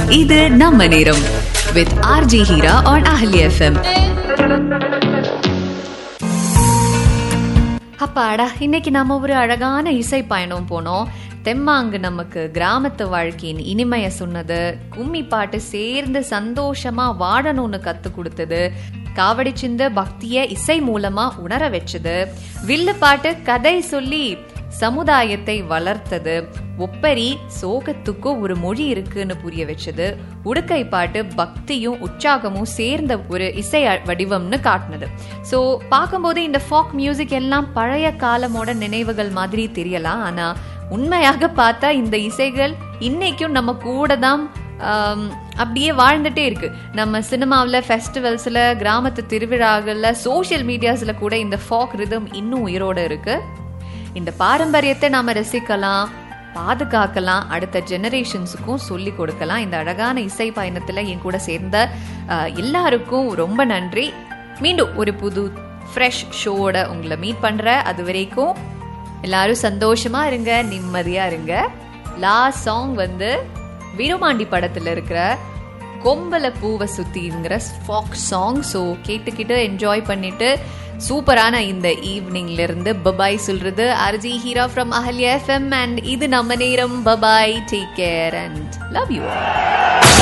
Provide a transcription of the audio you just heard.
இது நம்ம நேரம் with RJ Hira on Ahli FM. அப்பாடா, இன்னைக்கு நம்ம ஒரு அழகான இசை பயணம் போனோம். தெம்மாங்கு நமக்கு கிராமத்து வாழ்க்கையின் இனிமைய சொன்னது, கும்மி பாட்டு சேர்ந்து சந்தோஷமா வாழணும்னு கத்து கொடுத்தது, காவடி சிந்த பக்திய இசை மூலமா உணர வச்சது, வில்லு பாட்டு கதை சொல்லி சமுதாயத்தை வளர்த்தது, ஒப்பரி சோகத்துக்கும் ஒரு மொழி இருக்குன்னு புரிய வச்சது, உடுக்கை பாட்டு பக்தியும் உற்சாகமும் சேர்ந்த ஒரு இசை வடிவம்னு காட்டினது. ஸோ பார்க்கும்போது இந்த ஃபாக் மியூசிக் எல்லாம் பழைய காலமோட நினைவுகள் மாதிரி தெரியலாம். ஆனா உண்மையாக பார்த்தா இந்த இசைகள் இன்னைக்கும் நம்ம கூட தான் அப்படியே வாழ்ந்துட்டே இருக்கு. நம்ம சினிமாவில், ஃபெஸ்டிவல்ஸ்ல, கிராமத்து திருவிழாக்கள்ல, சோசியல் மீடியாஸ்ல கூட இந்த ஃபாக் ரிதம் இன்னும் உயிரோட இருக்கு. இந்த பாரம்பரியத்தை நாம ரசிக்கலாம், பாதுகாக்கலாம், அடுத்த ஜெனரேஷன்ஸுக்கும் சொல்லி கொடுக்கலாம். இந்த அழகான இசை பயணத்துல என் கூட சேர்ந்த எல்லாருக்கும் ரொம்ப நன்றி. மீண்டும் ஒரு புது ஃப்ரெஷ் ஷோட உங்களை மீட் பண்றேன். அது வரைக்கும் எல்லாரும் சந்தோஷமா இருங்க, நிம்மதியா இருங்க. லாஸ்ட் சாங் விருமாண்டி படத்துல இருக்கிற கொம்பல பூவை சுத்திங்கிற ஃபாக் சாங். ஸோ கேட்டுக்கிட்டு என்ஜாய் பண்ணிட்டு சூப்பரான இந்த ஈவினிங்ல இருந்து பபாய் சொல்றது RJ Hira from Ahli FM and இது நம்ம நேரம். Bye bye, take care and love you.